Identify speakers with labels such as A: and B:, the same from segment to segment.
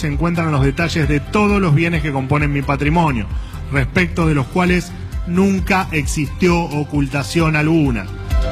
A: se encuentran los detalles de todos los bienes que componen mi patrimonio, respecto de los cuales nunca existió ocultación alguna.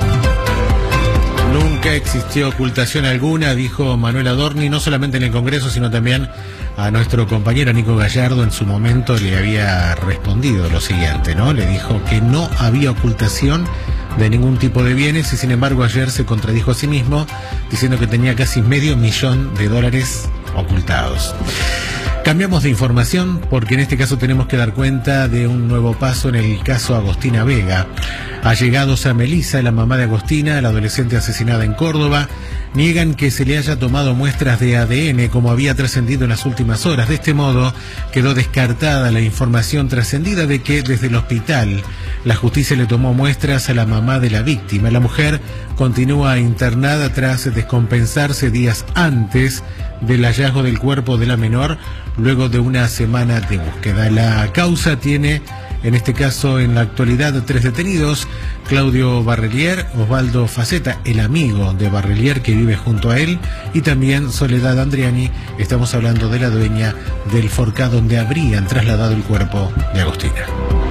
B: Nunca existió ocultación alguna, dijo Manuel Adorni, no solamente en el Congreso, sino también a nuestro compañero Nico Gallardo. En su momento le había respondido lo siguiente, ¿no? Le dijo que no había ocultación de ningún tipo de bienes y sin embargo ayer se contradijo a sí mismo diciendo que tenía casi $500 millones ocultados. Cambiamos de información porque en este caso tenemos que dar cuenta de un nuevo paso en el caso Agostina Vega. Allegados a Melissa, la mamá de Agostina, la adolescente asesinada en Córdoba, niegan que se le haya tomado muestras de ADN como había trascendido en las últimas horas. De este modo quedó descartada la información trascendida de que desde el hospital la justicia le tomó muestras a la mamá de la víctima. La mujer continúa internada tras descompensarse días antes del hallazgo del cuerpo de la menor, luego de una semana de búsqueda. La causa tiene, en este caso, en la actualidad, 3 detenidos: Claudio Barrelier, Osvaldo Faceta, el amigo de Barrelier que vive junto a él, y también Soledad Andriani. Estamos hablando de la dueña del Forcá donde habrían trasladado el cuerpo de Agostina.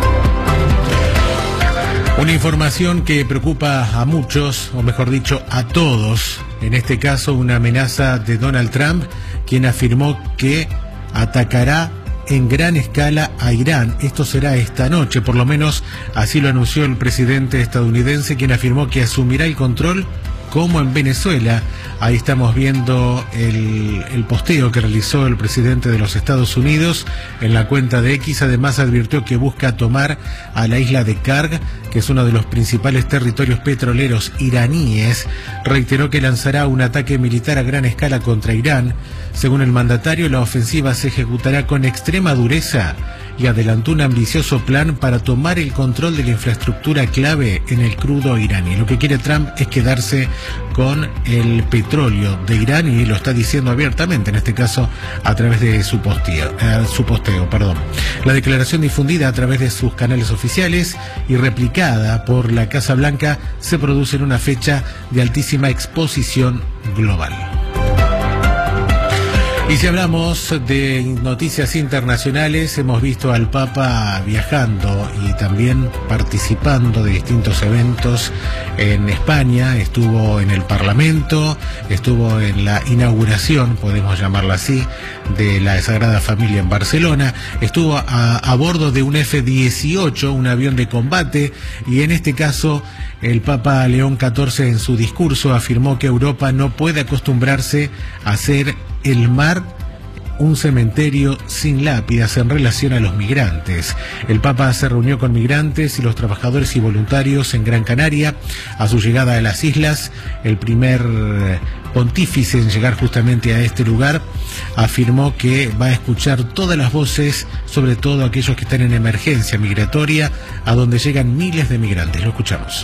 B: Una información que preocupa a muchos, o mejor dicho, a todos. En este caso, una amenaza de Donald Trump, quien afirmó que atacará en gran escala a Irán. Esto será esta noche, por lo menos así lo anunció el presidente estadounidense, quien afirmó que asumirá el control como en Venezuela. Ahí estamos viendo el posteo que realizó el presidente de los Estados Unidos en la cuenta de X. Además advirtió que busca tomar a la isla de Karg, que es uno de los principales territorios petroleros iraníes. Reiteró que lanzará un ataque militar a gran escala contra Irán. Según el mandatario, la ofensiva se ejecutará con extrema dureza y adelantó un ambicioso plan para tomar el control de la infraestructura clave en el crudo iraní. Lo que quiere Trump es quedarse con el petróleo de Irán y lo está diciendo abiertamente, en este caso a través de su posteo. La declaración difundida a través de sus canales oficiales y replicada por la Casa Blanca se produce en una fecha de altísima exposición global. Y si hablamos de noticias internacionales, hemos visto al Papa viajando y también participando de distintos eventos en España. Estuvo en el Parlamento, estuvo en la inauguración, podemos llamarla así, de la Sagrada Familia en Barcelona, estuvo a bordo de un F-18, un avión de combate, y en este caso el Papa León XIV en su discurso afirmó que Europa no puede acostumbrarse a ser el mar un cementerio sin lápidas en relación a los migrantes. El Papa se reunió con migrantes y los trabajadores y voluntarios en Gran Canaria a su llegada a las islas. El primer pontífice en llegar justamente a este lugar afirmó que va a escuchar todas las voces, sobre todo aquellos que están en emergencia migratoria, a donde llegan miles de migrantes. Lo escuchamos.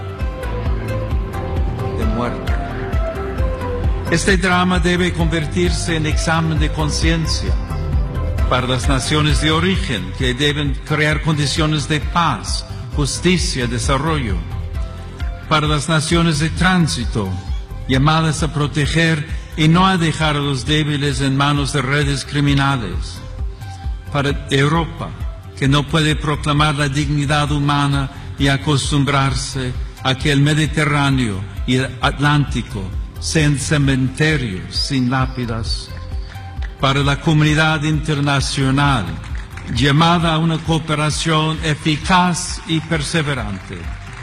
C: De muerte. Este drama debe convertirse en examen de conciencia para las naciones de origen, que deben crear condiciones de paz, justicia y desarrollo. Para las naciones de tránsito, llamadas a proteger y no a dejar a los débiles en manos de redes criminales. Para Europa, que no puede proclamar la dignidad humana y acostumbrarse a que el Mediterráneo y el Atlántico sean cementerios sin lápidas. Para la comunidad internacional, llamada a una cooperación eficaz y perseverante.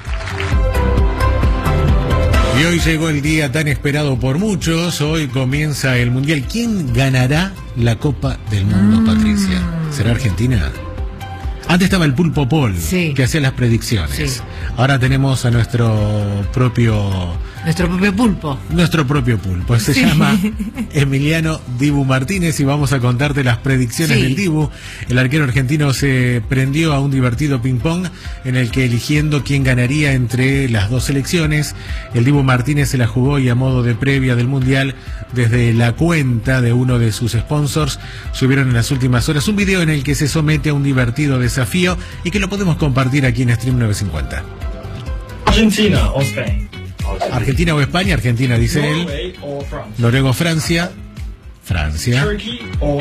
B: Y hoy llegó el día tan esperado por muchos. Hoy comienza el Mundial. ¿Quién ganará la Copa del Mundo, Patricia? ¿Será Argentina? Antes estaba el Pulpo Paul, sí, que hacía las predicciones. Sí. Ahora tenemos a nuestro propio pulpo. Nuestro propio pulpo. Se llama Emiliano Dibu Martínez y vamos a contarte las predicciones del Dibu. El arquero argentino se prendió a un divertido ping-pong en el que, eligiendo quién ganaría entre las dos selecciones, el Dibu Martínez se la jugó y, a modo de previa del Mundial, desde la cuenta de uno de sus sponsors, subieron en las últimas horas un video en el que se somete a un divertido desafío y que lo podemos compartir aquí en Stream 950.
D: Argentina o España.
B: Argentina o España. Argentina, dice él. Noruega o Francia. Francia.